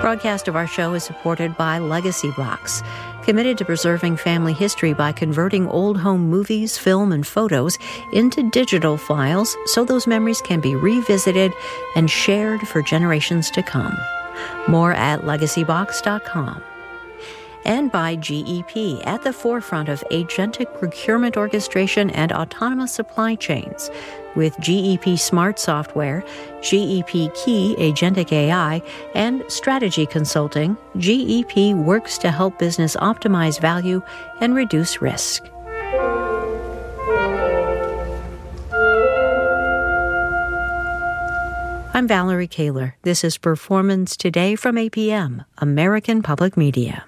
Broadcast of our show is supported by Legacy Box, committed to preserving family history by converting old home movies, film, and photos into digital files so those memories can be revisited and shared for generations to come. More at legacybox.com. And by GEP, at the forefront of agentic procurement orchestration and autonomous supply chains. With GEP Smart Software, GEP Key Agentic AI, and Strategy Consulting, GEP works to help business optimize value and reduce risk. I'm Valerie Kaler. This is Performance Today from APM, American Public Media.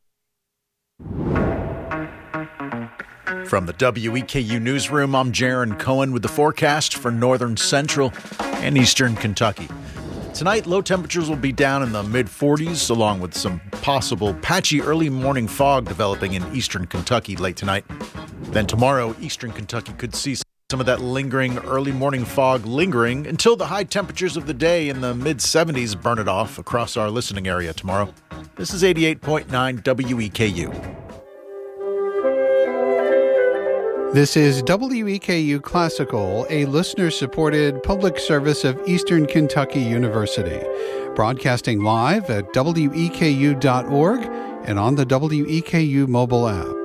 From the WEKU Newsroom, I'm Jaron Cohen with the forecast for northern central and eastern Kentucky. Tonight, low temperatures will be down in the mid-40s, along with some possible patchy early morning fog developing in eastern Kentucky late tonight. Then tomorrow, eastern Kentucky could see some of that lingering early morning fog lingering until the high temperatures of the day in the mid-70s burn it off across our listening area tomorrow. This is 88.9 WEKU. This is WEKU Classical, a listener-supported public service of Eastern Kentucky University, broadcasting live at WEKU.org and on the WEKU mobile app.